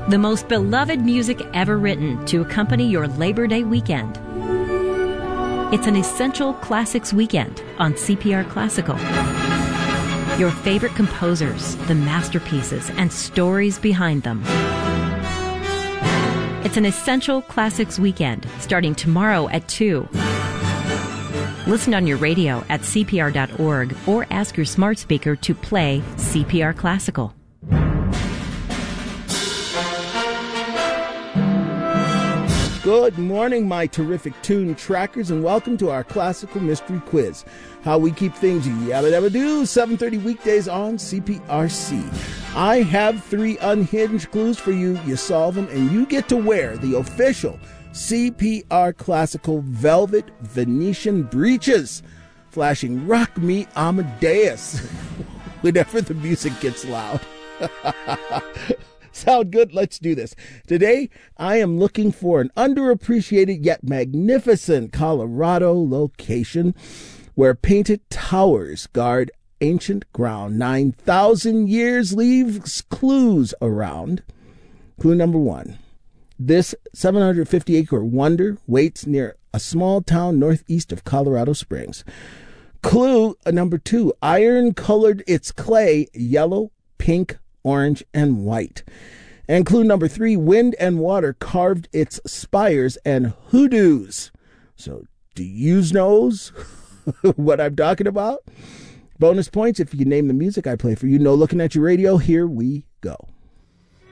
The most beloved music ever written to accompany your Labor Day weekend. It's an Essential Classics weekend on CPR Classical. Your favorite composers, the masterpieces, and stories behind them. It's an Essential Classics weekend starting tomorrow at 2. Listen on your radio at CPR.org or ask your smart speaker to play CPR Classical. Good morning, my terrific tune trackers, and welcome to our Classical Mystery Quiz. How we keep things yabba-dabba-doo, 7:30 weekdays on CPRC. I have 3 unhinged clues for you. You solve them, and you get to wear the official CPR Classical Velvet Venetian breeches, flashing Rock Me Amadeus whenever the music gets loud. Sound good? Let's do this. Today, I am looking for an underappreciated yet magnificent Colorado location where painted towers guard ancient ground. 9,000 years leaves clues around. Clue number 1. This 750-acre wonder waits near a small town northeast of Colorado Springs. Clue number 2. Iron colored its clay yellow, pink, orange, and white. And clue number 3, wind and water carved its spires and hoodoos. So, do you know what I'm talking about? Bonus points if you can name the music I play for you. No looking at your radio. Here we go.